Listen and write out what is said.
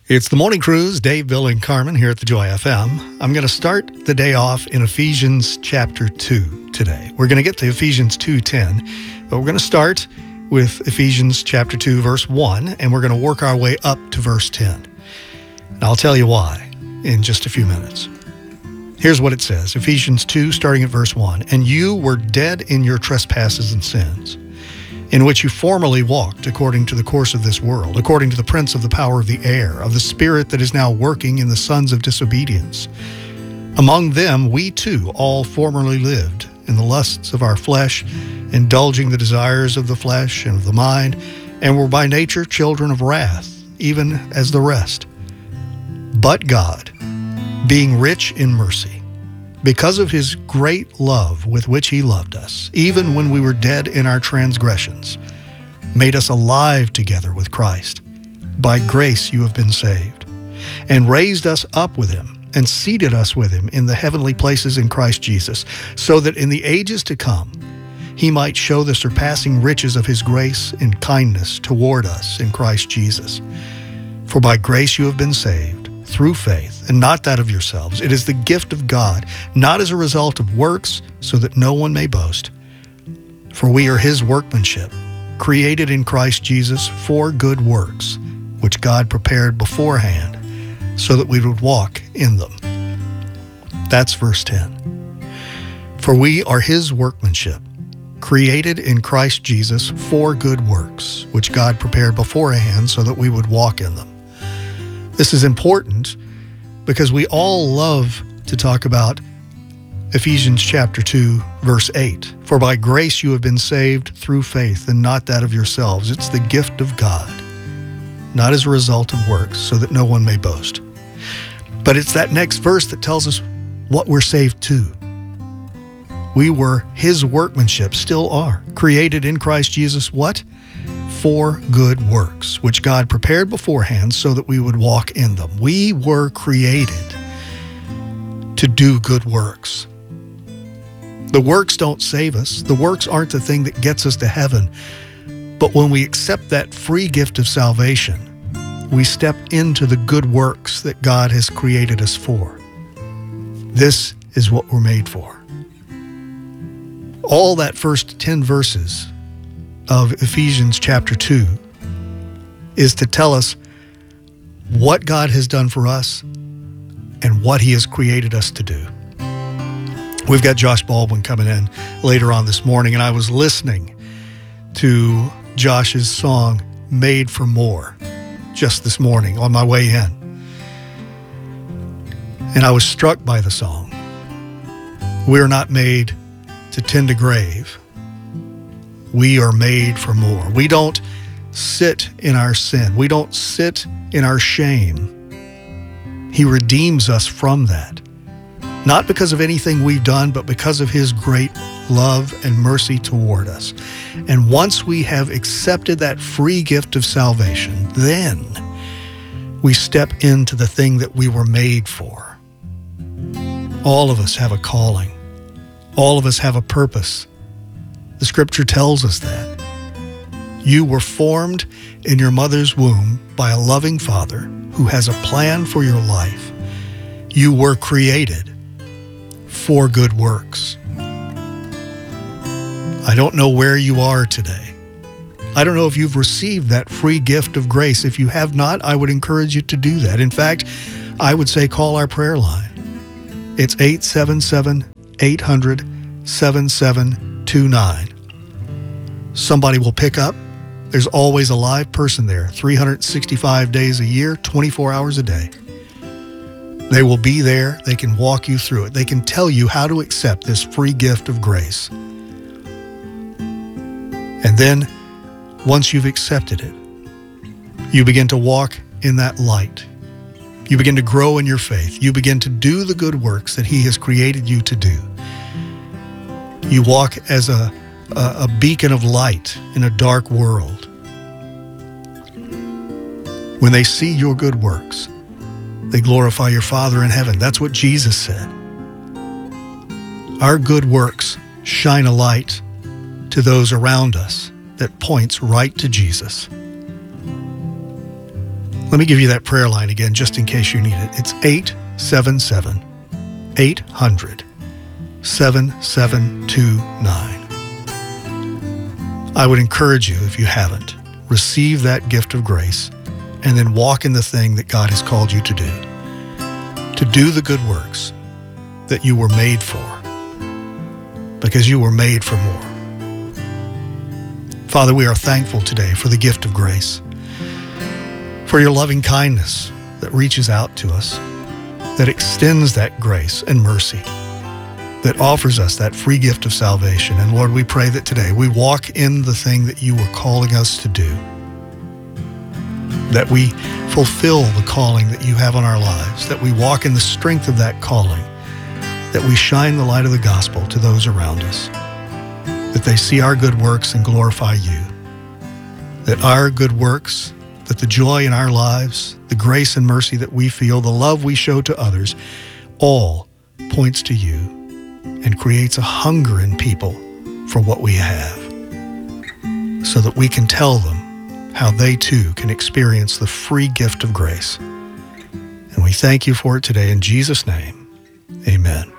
It's the Morning Cruise, Dave, Bill, and Carmen here at the Joy FM. I'm going to start the day off in Ephesians chapter 2 today. We're going to get to Ephesians 2:10, but we're going to start with Ephesians chapter 2, verse 1, and we're going to work our way up to verse 10. And I'll tell you why in just a few minutes. Here's what it says, Ephesians 2, starting at verse 1. And you were dead in your trespasses and sins, in which you formerly walked according to the course of this world, according to the prince of the power of the air, of the spirit that is now working in the sons of disobedience. Among them we too all formerly lived in the lusts of our flesh, indulging the desires of the flesh and of the mind, and were by nature children of wrath, even as the rest. But God, being rich in mercy, because of his great love with which he loved us, even when we were dead in our transgressions, made us alive together with Christ. By grace you have been saved, and raised us up with him, and seated us with him in the heavenly places in Christ Jesus, so that in the ages to come he might show the surpassing riches of his grace and kindness toward us in Christ Jesus. For by grace you have been saved, through faith, and not that of yourselves. It is the gift of God, not as a result of works, so that no one may boast. For we are his workmanship, created in Christ Jesus for good works, which God prepared beforehand, so that we would walk in them. That's verse 10. For we are his workmanship, created in Christ Jesus for good works, which God prepared beforehand, so that we would walk in them. This is important because we all love to talk about Ephesians chapter 2, verse 8. For by grace you have been saved through faith, and not that of yourselves. It's the gift of God, not as a result of works, so that no one may boast. But it's that next verse that tells us what we're saved to. We were his workmanship, still are, created in Christ Jesus, what? For good works, which God prepared beforehand so that we would walk in them. We were created to do good works. The works don't save us. The works aren't the thing that gets us to heaven. But when we accept that free gift of salvation, we step into the good works that God has created us for. This is what we're made for. All that first 10 verses of Ephesians chapter 2 is to tell us what God has done for us and what he has created us to do. We've got Josh Baldwin coming in later on this morning, and I was listening to Josh's song, Made for More, just this morning on my way in. And I was struck by the song. We are not made to tend a grave. We are made for more. We don't sit in our sin. We don't sit in our shame. He redeems us from that. Not because of anything we've done, but because of his great love and mercy toward us. And once we have accepted that free gift of salvation, then we step into the thing that we were made for. All of us have a calling. All of us have a purpose. The scripture tells us that. You were formed in your mother's womb by a loving Father who has a plan for your life. You were created for good works. I don't know where you are today. I don't know if you've received that free gift of grace. If you have not, I would encourage you to do that. In fact, I would say call our prayer line. It's 877-800-7729. Somebody will pick up. There's always a live person there, 365 days a year, 24 hours a day. They will be there. They can walk you through it. They can tell you how to accept this free gift of grace. And then, once you've accepted it, you begin to walk in that light. You begin to grow in your faith. You begin to do the good works that he has created you to do. You walk as a beacon of light in a dark world. When they see your good works, they glorify your Father in heaven. That's what Jesus said. Our good works shine a light to those around us that points right to Jesus. Let me give you that prayer line again, just in case you need it. It's 877-800-7729. I would encourage you, if you haven't, receive that gift of grace and then walk in the thing that God has called you to do the good works that you were made for, because you were made for more. Father, we are thankful today for the gift of grace, for your loving kindness that reaches out to us, that extends that grace and mercy, that offers us that free gift of salvation. And Lord, we pray that today we walk in the thing that you were calling us to do, that we fulfill the calling that you have on our lives, that we walk in the strength of that calling, that we shine the light of the gospel to those around us, that they see our good works and glorify you, that our good works, that the joy in our lives, the grace and mercy that we feel, the love we show to others, all points to you and creates a hunger in people for what we have, so that we can tell them how they too can experience the free gift of grace. And we thank you for it today in Jesus' name. Amen.